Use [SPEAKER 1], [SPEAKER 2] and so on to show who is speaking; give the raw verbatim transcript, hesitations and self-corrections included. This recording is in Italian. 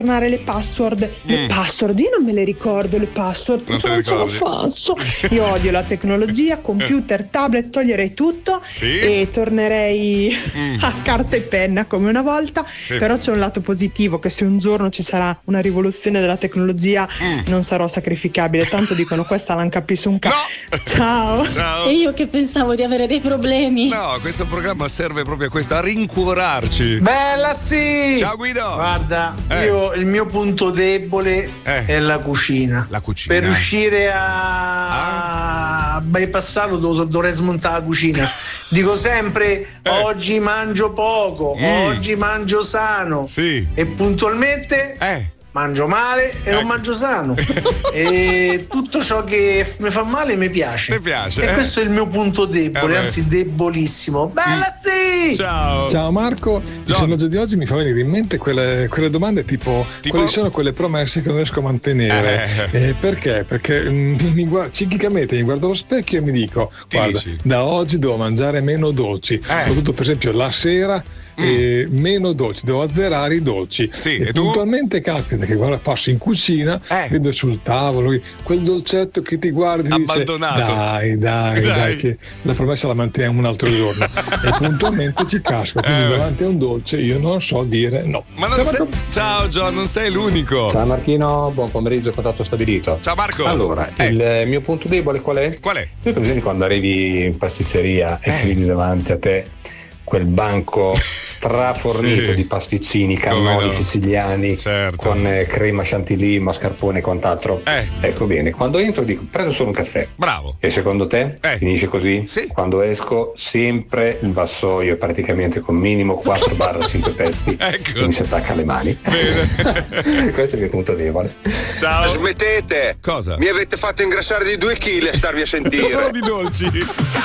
[SPEAKER 1] aggiornare le password. Le
[SPEAKER 2] Mm.
[SPEAKER 1] password, io non me le ricordo le password,
[SPEAKER 2] Non te le
[SPEAKER 1] non ce la
[SPEAKER 2] ricordi?
[SPEAKER 1] faccio. Io odio la tecnologia, computer, tablet, toglierei tutto
[SPEAKER 2] Sì?
[SPEAKER 1] e tornerei
[SPEAKER 2] Mm.
[SPEAKER 1] a carta e penna come una volta.
[SPEAKER 2] Sì.
[SPEAKER 1] Però c'è un lato positivo, che se un giorno ci sarà una rivoluzione della tecnologia
[SPEAKER 2] Mm.
[SPEAKER 1] non sarò sacrificabile. Tanto dicono questa non capisco un cazzo.
[SPEAKER 2] No!
[SPEAKER 1] Ciao.
[SPEAKER 2] Ciao!
[SPEAKER 3] E io che pensavo di avere dei problemi.
[SPEAKER 2] No, questo programma serve proprio a questo, a rincuorarci.
[SPEAKER 4] Bella zii!
[SPEAKER 2] Ciao Guido!
[SPEAKER 4] Guarda,
[SPEAKER 2] Eh.
[SPEAKER 4] io il mio punto debole
[SPEAKER 2] Eh.
[SPEAKER 4] è la cucina.
[SPEAKER 2] La cucina.
[SPEAKER 4] Per riuscire a, a bypassarlo devo- dovrei smontare la cucina. Dico sempre
[SPEAKER 2] Eh.
[SPEAKER 4] oggi mangio poco,
[SPEAKER 2] Mm.
[SPEAKER 4] oggi mangio sano.
[SPEAKER 2] Sì.
[SPEAKER 4] E puntualmente
[SPEAKER 2] Eh.
[SPEAKER 4] mangio male e non
[SPEAKER 2] Ecco.
[SPEAKER 4] mangio sano. E tutto ciò che f- mi fa male mi piace.
[SPEAKER 2] Ti piace,
[SPEAKER 4] E
[SPEAKER 2] eh?
[SPEAKER 4] questo è il mio punto debole,
[SPEAKER 2] Eh beh.
[SPEAKER 4] anzi debolissimo. Bella zii!
[SPEAKER 2] Ciao!
[SPEAKER 5] Ciao Marco, il sondaggio di oggi mi fa venire in mente quelle, quelle domande tipo,
[SPEAKER 2] Tipo?
[SPEAKER 5] quali sono quelle promesse che non riesco a mantenere.
[SPEAKER 2] Eh.
[SPEAKER 5] Eh, perché? Perché mm, mi guardo, ciclicamente mi guardo allo specchio e mi dico
[SPEAKER 2] Ti
[SPEAKER 5] guarda,
[SPEAKER 2] dici?
[SPEAKER 5] da oggi devo mangiare meno dolci,
[SPEAKER 2] Eh.
[SPEAKER 5] soprattutto per esempio la sera eh, meno dolci, devo azzerare i dolci.
[SPEAKER 2] Sì,
[SPEAKER 5] e
[SPEAKER 2] e tu?
[SPEAKER 5] puntualmente capita che guarda, passo in cucina,
[SPEAKER 2] Eh.
[SPEAKER 5] vedo sul tavolo quel dolcetto che ti guardi e dice
[SPEAKER 2] Abbandonato.
[SPEAKER 5] dai, dai,
[SPEAKER 2] Dai.
[SPEAKER 5] dai, che la promessa la manteniamo un altro giorno. E puntualmente ci casco, quindi
[SPEAKER 2] Eh.
[SPEAKER 5] davanti a un dolce io non so dire no.
[SPEAKER 2] Ma non sei... Ciao John, non sei l'unico.
[SPEAKER 6] Ciao Marchino, buon pomeriggio, contatto stabilito.
[SPEAKER 2] Ciao Marco.
[SPEAKER 6] Allora,
[SPEAKER 2] Eh.
[SPEAKER 6] il mio punto debole qual è?
[SPEAKER 2] Qual è?
[SPEAKER 6] Tu presenti quando arrivi in pasticceria e
[SPEAKER 2] Eh.
[SPEAKER 6] vedi davanti a te quel banco strafornito
[SPEAKER 2] Sì.
[SPEAKER 6] di pasticcini,
[SPEAKER 2] Come
[SPEAKER 6] cannoli
[SPEAKER 2] no.
[SPEAKER 6] siciliani
[SPEAKER 2] Certo.
[SPEAKER 6] con eh, crema chantilly, mascarpone e quant'altro.
[SPEAKER 2] Eh.
[SPEAKER 6] Ecco bene, quando entro dico prendo solo un caffè.
[SPEAKER 2] Bravo.
[SPEAKER 6] E secondo te
[SPEAKER 2] Eh.
[SPEAKER 6] finisce così?
[SPEAKER 2] Sì.
[SPEAKER 6] Quando esco sempre il vassoio praticamente con minimo quattro cinque pezzi
[SPEAKER 2] Ecco.
[SPEAKER 6] che mi si attacca alle mani.
[SPEAKER 2] Bene.
[SPEAKER 6] Questo è il mio punto debole.
[SPEAKER 2] Ciao.
[SPEAKER 7] Smettete!
[SPEAKER 2] Cosa?
[SPEAKER 7] Mi avete fatto ingrassare di due chili a starvi a sentire.
[SPEAKER 2] Solo di dolci.